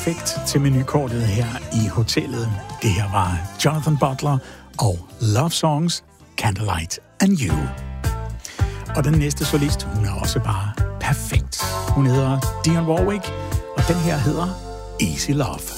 perfekt til menukortet her i hotellet. Det her var Jonathan Butler og Love Songs, Candlelight and You. Og den næste solist, hun er også bare perfekt. Hun hedder Dionne Warwick, og den her hedder Easy Love.